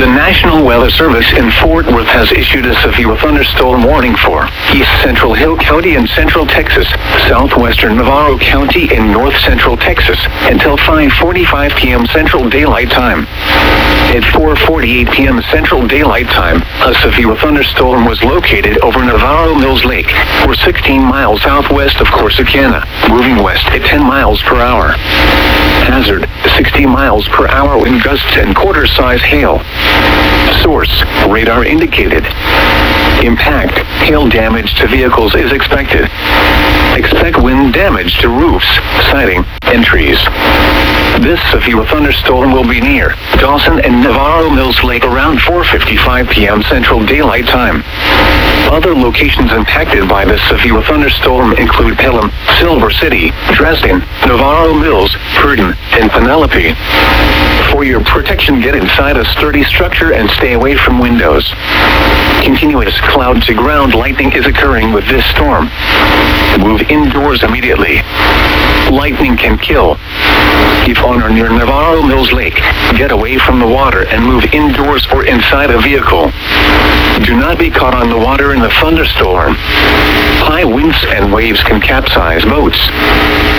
National Weather Service in Fort Worth has issued a severe thunderstorm warning for East Central Hill County in Central Texas, southwestern Navarro County in North Central Texas, until 5:45 p.m. Central Daylight Time. At 4:48 p.m. Central Daylight Time, a severe thunderstorm was located over Navarro Mills Lake, or 16 miles southwest of Corsicana, moving west at 10 miles per hour. Hazard, 60 miles per hour wind gusts and quarter-size hail. Source, radar indicated. Impact, hail damage to vehicles is expected. Expect wind damage to roofs, siding, and trees. This severe thunderstorm will be near Dawson and Navarro Mills Lake around 4:55 p.m. Central Daylight Time. Other locations impacted by this severe thunderstorm include Pelham, Silver City, Dresden, Navarro Mills, Pruden, and Penelope. For your protection, get inside a sturdy structure and stay away from windows. Continuous cloud-to-ground lightning is occurring with this storm. Move indoors immediately. Lightning can kill. If on or near Navarro Mills Lake, get away from the water and move indoors or inside a vehicle. Do not be caught on the water in a thunderstorm. High winds and waves can capsize boats.